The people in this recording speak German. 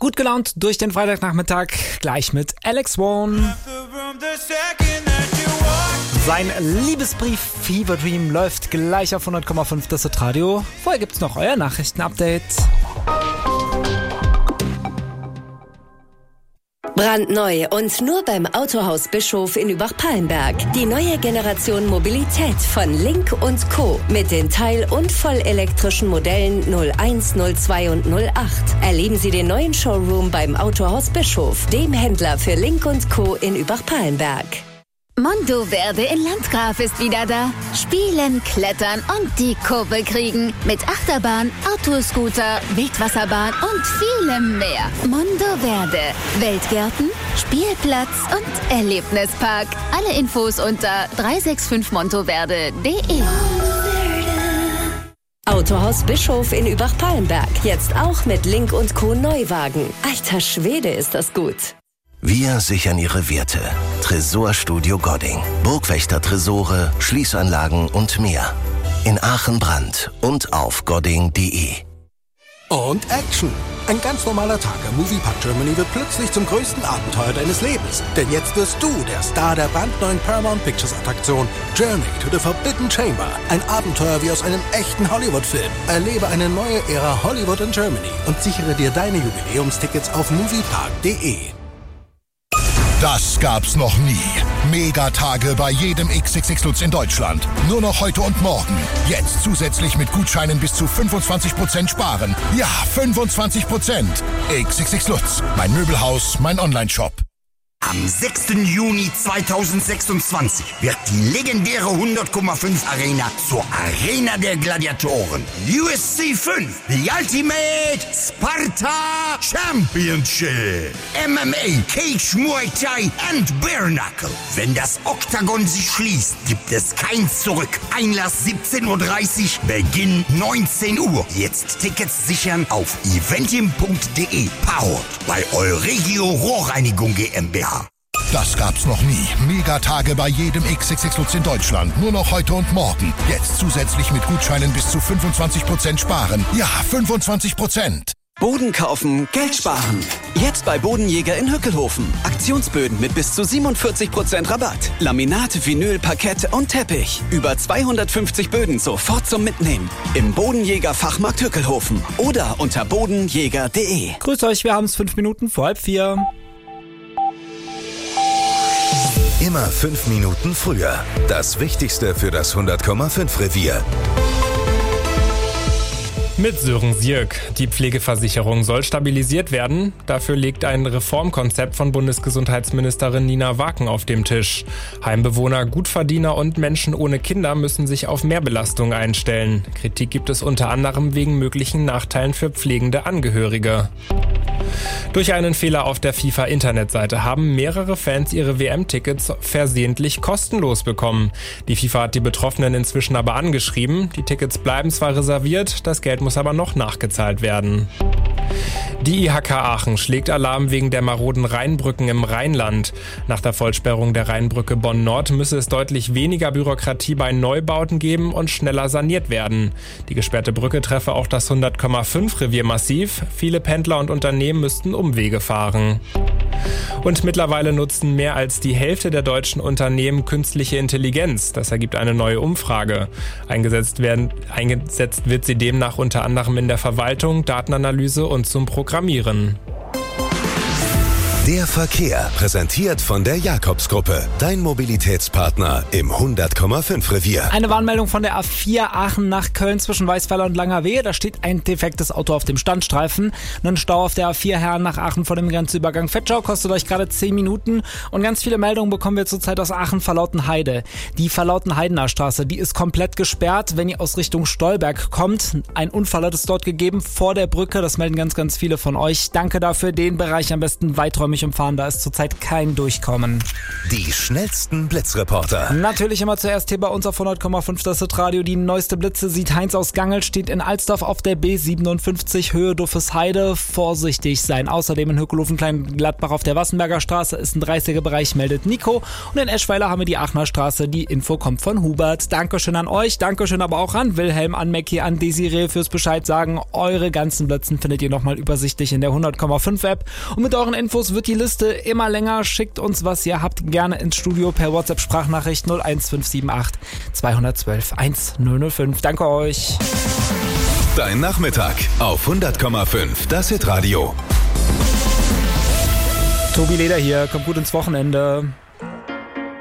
Gut gelaunt durch den Freitagnachmittag, gleich mit Alex One. Sein Liebesbrief Fever Dream läuft gleich auf 100,5 das Radio. Vorher gibt's noch euer Nachrichtenupdate. Brandneu und nur beim Autohaus Bischof in Übach-Palenberg. Die neue Generation Mobilität von Link & Co. mit den teil- und vollelektrischen Modellen 01, 02 und 08. Erleben Sie den neuen Showroom beim Autohaus Bischof, dem Händler für Link & Co. in Übach-Palenberg. Mondoverde in Landgraf ist wieder da. Spielen, klettern und die Kurve kriegen. Mit Achterbahn, Autoscooter, Wildwasserbahn und vielem mehr. Mondoverde. Weltgärten, Spielplatz und Erlebnispark. Alle Infos unter 365montoverde.de. Autohaus Bischof in Übach-Palenberg. Jetzt auch mit Link & Co. Neuwagen. Alter Schwede, ist das gut. Wir sichern Ihre Werte. Tresorstudio Godding. Burgwächter-Tresore, Schließanlagen und mehr. In Aachen Brand und auf godding.de. Und Action! Ein ganz normaler Tag am Moviepark Germany wird plötzlich zum größten Abenteuer deines Lebens. Denn jetzt wirst du der Star der brandneuen Paramount Pictures Attraktion Journey to the Forbidden Chamber. Ein Abenteuer wie aus einem echten Hollywood-Film. Erlebe eine neue Ära Hollywood in Germany und sichere dir deine Jubiläumstickets auf moviepark.de. Das gab's noch nie. Megatage bei jedem XXX Lutz in Deutschland. Nur noch heute und morgen. Jetzt zusätzlich mit Gutscheinen bis zu 25% sparen. Ja, 25%. XXX Lutz. Mein Möbelhaus, mein Onlineshop. Am 6. Juni 2026 wird die legendäre 100,5 Arena zur Arena der Gladiatoren. USC 5, The Ultimate Sparta Championship. MMA, Cage, Muay Thai and Bare Knuckle. Wenn das Oktagon sich schließt, gibt es kein Zurück. Einlass 17:30 Uhr, Beginn 19 Uhr. Jetzt Tickets sichern auf eventim.de. Powered bei Euregio Rohrreinigung GmbH. Das gab's noch nie. Megatage bei jedem XXX Lutz in Deutschland. Nur noch heute und morgen. Jetzt zusätzlich mit Gutscheinen bis zu 25% sparen. Ja, 25%. Boden kaufen, Geld sparen. Jetzt bei Bodenjäger in Hückelhofen. Aktionsböden mit bis zu 47% Rabatt. Laminat, Vinyl, Parkett und Teppich. Über 250 Böden sofort zum Mitnehmen. Im Bodenjäger Fachmarkt Hückelhofen. Oder unter bodenjäger.de. Grüßt euch, wir haben es 5 Minuten vor 3:30. Immer 5 Minuten früher. Das Wichtigste für das 100,5 Revier. Mit Sören Sierk. Die Pflegeversicherung soll stabilisiert werden. Dafür liegt ein Reformkonzept von Bundesgesundheitsministerin Nina Waken auf dem Tisch. Heimbewohner, Gutverdiener und Menschen ohne Kinder müssen sich auf Mehrbelastungen einstellen. Kritik gibt es unter anderem wegen möglichen Nachteilen für pflegende Angehörige. Durch einen Fehler auf der FIFA-Internetseite haben mehrere Fans ihre WM-Tickets versehentlich kostenlos bekommen. Die FIFA hat die Betroffenen inzwischen aber angeschrieben. Die Tickets bleiben zwar reserviert, das Geld muss aber noch nachgezahlt werden. Die IHK Aachen schlägt Alarm wegen der maroden Rheinbrücken im Rheinland. Nach der Vollsperrung der Rheinbrücke Bonn-Nord müsse es deutlich weniger Bürokratie bei Neubauten geben und schneller saniert werden. Die gesperrte Brücke treffe auch das 100,5 Revier massiv. Viele Pendler und Unternehmen müssten Umwege fahren. Und mittlerweile nutzen mehr als die Hälfte der deutschen Unternehmen künstliche Intelligenz. Das ergibt eine neue Umfrage. Eingesetzt wird sie demnach unter anderem in der Verwaltung, Datenanalyse und zum Programmieren. Der Verkehr, präsentiert von der Jakobsgruppe. Dein Mobilitätspartner im 100,5 Revier. Eine Warnmeldung von der A4 Aachen nach Köln zwischen Weißweiler und Langerwehe. Da steht ein defektes Auto auf dem Standstreifen. Ein Stau auf der A4 Herren nach Aachen vor dem Grenzübergang Fetschau kostet euch gerade 10 Minuten. Und ganz viele Meldungen bekommen wir zurzeit aus Aachen-Verlautenheide. Die Verlautenheidener Straße, die ist komplett gesperrt, wenn ihr aus Richtung Stolberg kommt. Ein Unfall hat es dort gegeben vor der Brücke. Das melden ganz, ganz viele von euch. Danke dafür. Den Bereich am besten weiträumen mich umfahren, da ist zurzeit kein Durchkommen. Die schnellsten Blitzreporter. Natürlich immer zuerst hier bei uns auf 100,5 das Radio. Die neueste Blitze sieht Heinz aus Gangel, steht in Alsdorf auf der B57 Höhe Duffesheide. Vorsichtig sein. Außerdem in Hökelofen-Kleingladbach auf der Wassenberger Straße ist ein 30er-Bereich, meldet Nico. Und in Eschweiler haben wir die Aachener Straße. Die Info kommt von Hubert. Dankeschön an euch, Dankeschön aber auch an Wilhelm, an Mackie, an Desiree fürs Bescheid sagen. Eure ganzen Blitzen findet ihr nochmal übersichtlich in der 100,5 App. Und mit euren Infos wird die Liste immer länger. Schickt uns, was ihr habt, gerne ins Studio per WhatsApp-Sprachnachricht 01578 212 1005. Danke euch. Dein Nachmittag auf 100,5 das Hitradio. Tobi Leder hier, kommt gut ins Wochenende.